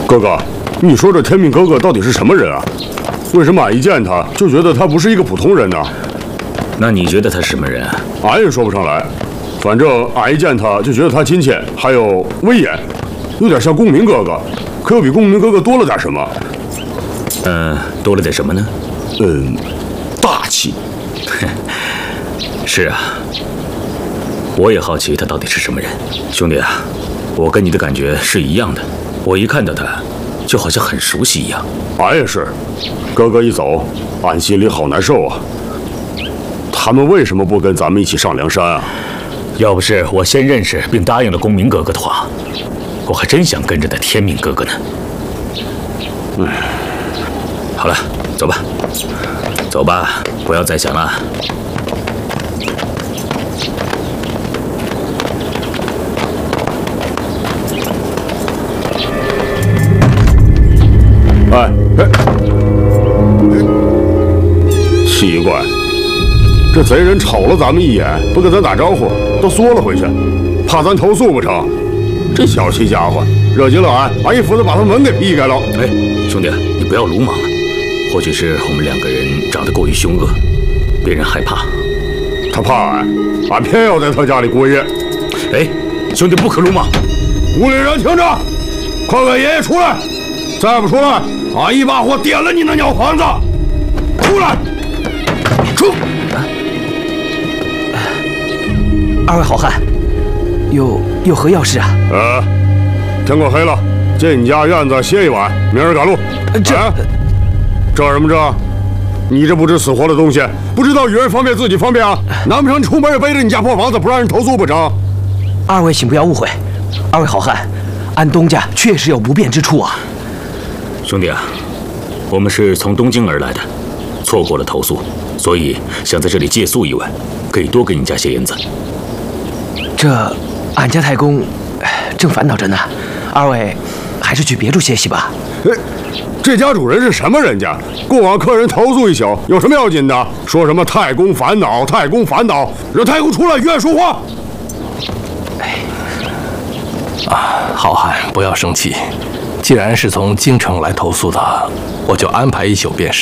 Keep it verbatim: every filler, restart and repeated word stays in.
哥哥，你说这天命哥哥到底是什么人啊？为什么俺一见他就觉得他不是一个普通人呢？ 那你觉得他是什么人啊？ 俺也说不上来，反正俺一见他就觉得他亲切，还有威严，有点像公明哥哥，可又比公明哥哥多了点什么。 嗯、呃，多了点什么呢？ 嗯，大气。 是啊，我也好奇他到底是什么人。兄弟啊，我跟你的感觉是一样的，我一看到他，就好像很熟悉一样。 俺也是，哥哥一走，俺心里好难受啊。他们为什么不跟咱们一起上梁山啊？ 要不是我先认识并答应了公明哥哥的话，我还真想跟着那天命哥哥呢。嗯，好了，走吧，走吧，不要再想了。 哎哎，奇怪，这贼人瞅了咱们一眼，不跟咱打招呼，都缩了回去，怕咱投诉不成？这小气家伙，惹急了俺，俺一斧子把他门给劈开了。 哎，兄弟，你不要鲁莽了。或许是我们两个人长得过于凶恶，别人害怕。 他怕俺，俺偏要在他家里过夜。 哎，兄弟，不可鲁莽！ 屋里人听着，快给爷爷出来！再不出来，俺一把火点了你那鸟房子！出来！出！ 二位好汉，有有何要事啊？ 呃，天快黑了，进你家院子歇一晚，明儿赶路。 这、 啊、这什么这？你这不知死活的东西，不知道与人方便自己方便啊？难不成你出门也背着你家破房子，不让人投诉不成？ 二位请不要误会，二位好汉，俺东家确实有不便之处啊。 兄弟啊，我们是从东京而来的，错过了投宿，所以想在这里借宿一晚，可以多给你家些银子。 这，俺家太公正烦恼着呢，二位还是去别处歇息吧。 哎，这家主人是什么人家？过往客人投诉一宿，有什么要紧的？说什么太公烦恼，太公烦恼，让太公出来与俺说话。 哎，啊，好汉不要生气。既然是从京城来投宿的，我就安排一宿便是。